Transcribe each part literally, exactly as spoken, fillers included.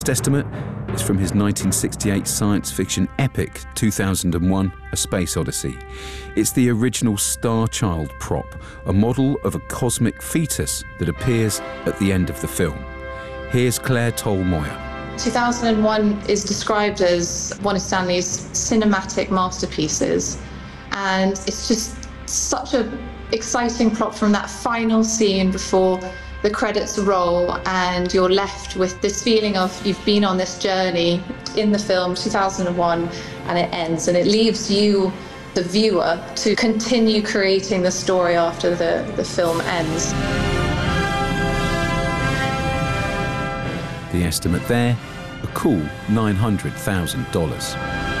estimate is from his nineteen sixty-eight science fiction epic two thousand one, A Space Odyssey. It's the original Star Child prop, a model of a cosmic fetus that appears at the end of the film. Here's Claire Toll-Moyer. two thousand one is described as one of Stanley's cinematic masterpieces, and it's just such an exciting plot from that final scene before the credits roll, and you're left with this feeling of you've been on this journey in the film two thousand one, and it ends, and it leaves you, the viewer, to continue creating the story after the, the film ends. The estimate there, a cool nine hundred thousand dollars.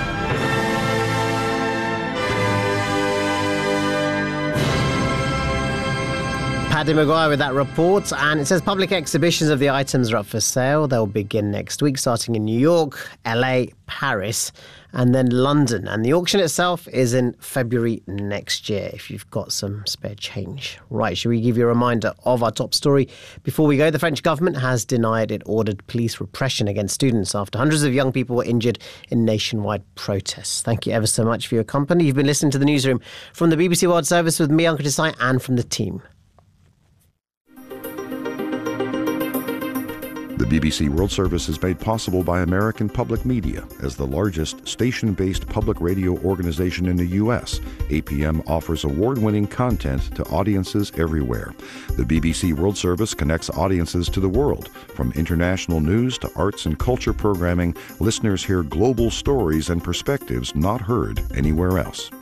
Paddy Maguire with that report, and it says public exhibitions of the items are up for sale. They'll begin next week, starting in New York, L A, Paris, and then London. And the auction itself is in February next year, if you've got some spare change. Right, should we give you a reminder of our top story? Before we go, the French government has denied it ordered police repression against students after hundreds of young people were injured in nationwide protests. Thank you ever so much for your company. You've been listening to The Newsroom from the B B C World Service with me, Uncle Desai, and from the team. The B B C World Service is made possible by American Public Media. As the largest station-based public radio organization in the U S, A P M offers award-winning content to audiences everywhere. The B B C World Service connects audiences to the world. From international news to arts and culture programming, listeners hear global stories and perspectives not heard anywhere else.